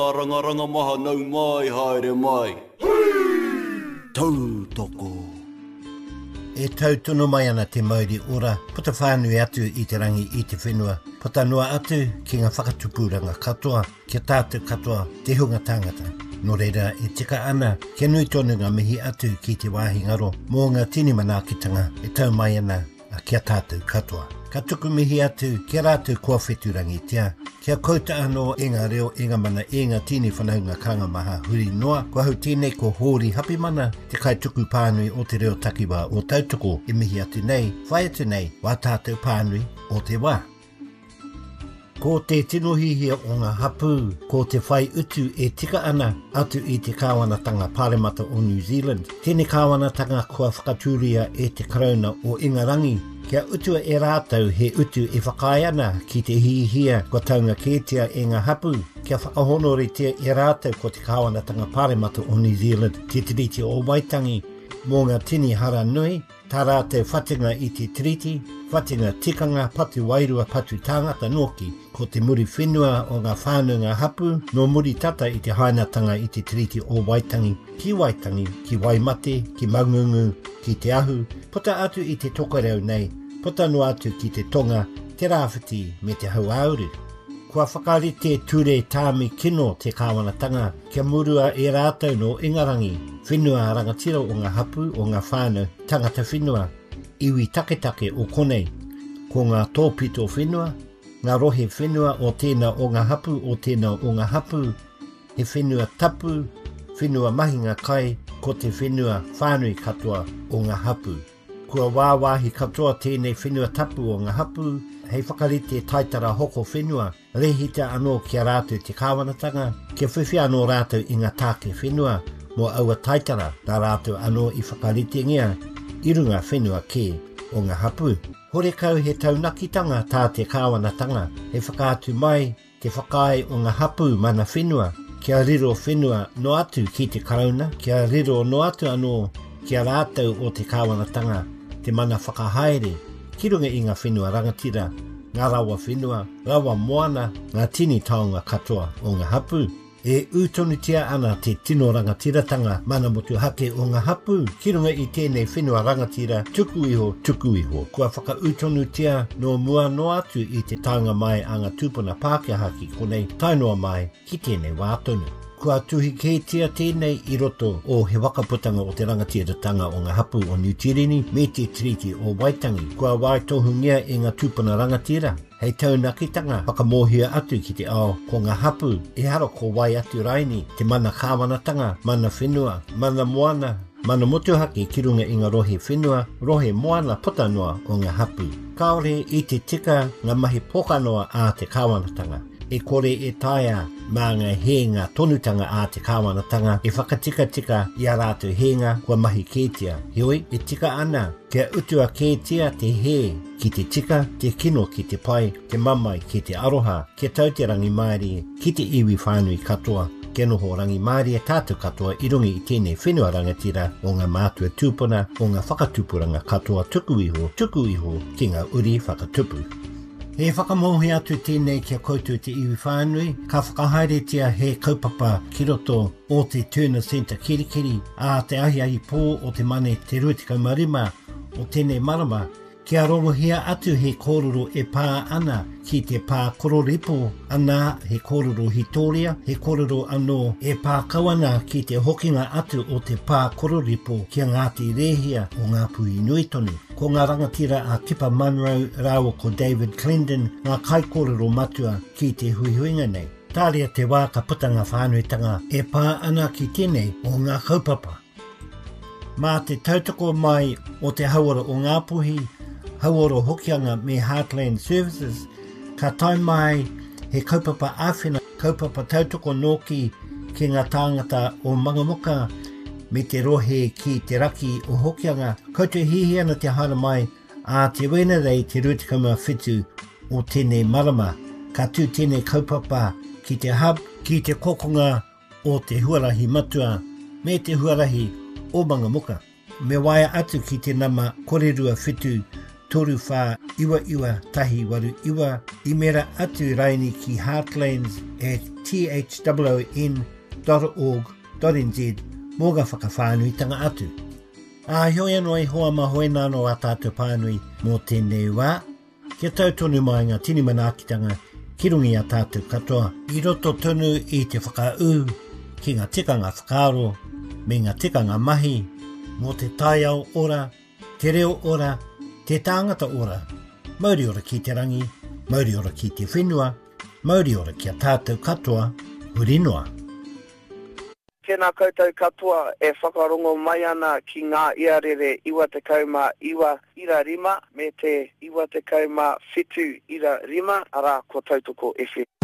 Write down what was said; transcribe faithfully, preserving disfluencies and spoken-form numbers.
Ranga maha nau mai haere mai. Tau toko. E tautono mai ana te mauri ora, puta whānui atu i te rangi i te whenua. Puta noa atu ki ngā whakatupuranga katoa, kia tātou katoa, te hunga tangata. Nō reira e tika ana, kia nui tonu ngā mihi atu ki te wāhi ngaro, mō ngā tini manākitanga e tau mai ana a kia tātou katoa. Ka tuku mihi atu, kia rātou kua wheturangi tia, kia kouta anō e ngā reo e ngā mana e ngā tini whanaunga kanga maha huri noa, kua hau tēnei ko hōri hapi mana, te kai tuku pānui o te reo takiwa o tautoko e mihi atu nei, whai atu nei, wā tātou pānui o te wā. Ko te tino hihia o ngā hapu, ko te whai utu e tika ana atu i te kāwanatanga Pāremata o New Zealand. Tēnei kāwanatanga kua whakatūria e te karauna o Ingarangi. Kia utua e rātau he utu e whakai ana ki te hihia kua taunga kētia e ngā hapu. Kia whakahonoritia e rātau ko te kāwanatanga Pāremata o New Zealand. Te tiriti o Waitangi mō ngā tini hara nui. Tā rātau whatinga i te tiriti, whatinga tikanga patu wairua patu tāngata noki, ko te muri whenua o ngā whānau ngā hapu, no muri tata i te hainatanga i te tiriti o Waitangi, ki Waitangi, ki Waimate, ki Maungungu, ki te ahu, puta atu i te tokarau nei, puta no atu ki te tonga, te rāwhiti me te hauauru. Kua whakarite ture tāmi kino te kāwanatanga, kia murua e rātau no Ingarangi, whenua rangatira o ngā hapu o ngā whānau, tangata whenua, iwi taketake o konei, ko ngā tōpito whenua, ngā rohe whenua o tēnā o ngā hapu o tēnā o ngā hapu, he whenua tapu, whenua mahinga kai, ko te whenua whānui katoa o ngā hapu. Kua wāwāhi katoa tēnei whenua tapu o ngā hapu, hei whakarite taitara hoko whenua, rehita anō kia rātou te kāwanatanga, kia whiwhi anō rātou i ngā tāke whenua, mō aua taitara nā rātou anō i whakarite ngia, i runga whenua kē o ngā hapu. Hore kau he taunakitanga tā te kāwanatanga, he whakātu mai te whakai o ngā hapu mana whenua, kia riro whenua no atu ki te karauna, kia riro no atu anō kia rātou o te kāwanatanga, te mana whakahaere, ki runga i ngā whenua rangatira, ngā rawa whenua, rawa moana, ngā tini taonga katoa o ngā hapu. E utonutia ana te tino rangatiratanga mana motu hake o ngā hapu, ki runga i tēnei whenua rangatira, tuku iho, tuku iho. Kua whaka utonutia no mua no atu i te taonga mai a ngā tūpuna Pākehā ki konei, tainoa mai ki tēnei wātonu. Kua tuhi kētia tēnei i roto o he wakaputanga o te rangatiratanga o ngā hapu o New Tirini me te tiriti o Waitangi. Kua waitohungia e ngā tūpuna rangatira. Hei taunakitanga whakamohia atu ki te ao ko ngā hapu e haro ko wai atu raini te mana kāwanatanga, mana whenua, mana moana, mana motuhake ki runga i ngā rohe whenua, rohe moana potanoa o ngā hapu. Kaore i te tika ngā mahi pokanoa a te kāwanatanga. E kore e taia mā ngā henga tonutanga a te kāwanatanga e whakatika tika i a rātou henga kua mahi kētia. Hioi, e tika ana, kia utua kētia te he ki te tika, te kino ki te pai, te mamai ki te aroha, kia tau te rangi maari ki te iwi whānui katoa. Kia noho rangi maari e tātou katoa i rungi i tēnei whenua rangatira o ngā mātua tūpuna o ngā whakatupuranga katoa tuku iho, tuku iho ki ngā uri whakatupu. He whakamohi atu tēnei kia koutou te iwi whānui, ka whakahaeretia he kaupapa ki roto o te Turner Centre kirikiri, a te ahi ahi pō o te mane te ruatikau marima o tēnei marama, kia rongohia atu he kōrero e pā ana ki te pā kororipo ana he kōrero hitoria, he kōrero anō e pā kawana ki te hokinga atu o te pā kororipo kia Ngāti Rehia o ngā pui nui tonu. Ko ngā rangatira a Kipa Munro, rāua ko David Clendon, ngā kai kōrero matua ki te huihuinga nei. Tāria te wā ka putanga whānuitanga e pā ana ki tēnei o ngā kaupapa. Mā te tautoko mai o te hauara o Ngāpuhi, hauara hokianga me Heartland Services, ka tai mai he kaupapa āwhina, kaupapa tautoko noki ki ngā tāngata o Mangamuka, me te rohe ki te raki o hokianga, koutou hihi ana te hana mai a te wena rei te rutikama whitu o tēnei marama, ka tū tēnei kaupapa ki te hub, ki te kokonga o te huarahi matua, me te huarahi o Mangamuka. Me waia atu ki te nama korerua whitu toru whā iwa iwa tahi waru iwa, i mera atu raini ki Heartlands e t h w n dot org dot n z mō ka whakawhānuitanga atu. A hoi anō e hoa mahoena no a tātou pānui mō tēnei wā. Kia tautonu mai ngā tini manaakitanga ki rungi a tātou katoa. I roto tonu i te whakaū ki ngā tikanga whakaaro me ngā tikanga mahi mō te taiao ora, te reo ora, te tāngata ora. Mauri ora ki te rangi, mauri ora ki te whenua, mauri ora ki a tātou katoa, hurinoa. Tēnā koutou katoa e whakarongo mai ana ki ngā iarere iwa te kauma iwa ira rima me te iwa te kauma whitu ira rima ara ko tautoko F M.